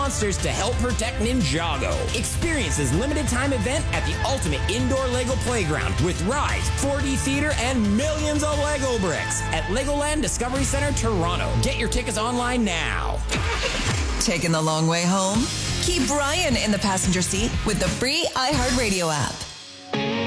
monsters to help protect Ninjago. Experience this limited time event at the ultimate indoor Lego playground with rides, 4D theater, and millions of Lego bricks at Legoland Discovery Center, Toronto. Get your tickets online now. Taking the long way home? Keep Brian in the passenger seat with the free iHeartRadio app.